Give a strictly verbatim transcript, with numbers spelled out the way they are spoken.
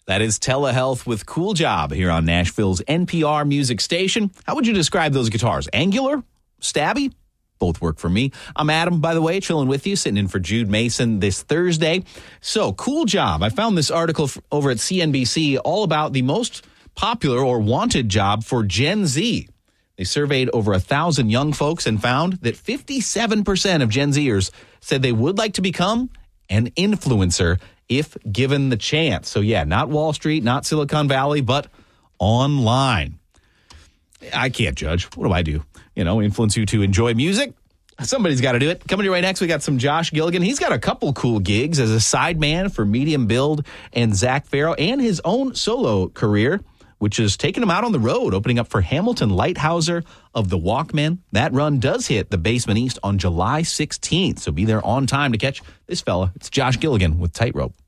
That is Telehealth with Cool Job here on Nashville's N P R music station. How would you describe those guitars? Angular? Stabby? Both work for me. I'm Adam, by the way, chilling with you, sitting in for Jude Mason this Thursday. So, Cool Job. I found this article over at C N B C all about the most popular or wanted job for Gen Z. They surveyed over a thousand young folks and found that fifty-seven percent of Gen Zers said they would like to become an influencer if given the chance. So yeah, not Wall Street, not Silicon Valley, but online. I can't judge. What do I do? You know, influence you to enjoy music? Somebody's got to do it. Coming to you right next, we got some Josh Gilligan. He's got a couple cool gigs as a sideman for Medium Build and Zach Farrow, and his own solo career, which is taking him out on the road, opening up for Hamilton Lighthouser of the Walkmen. That run does hit the Basement East on July sixteenth, so be there on time to catch this fella. It's Josh Gilligan with Tightrope.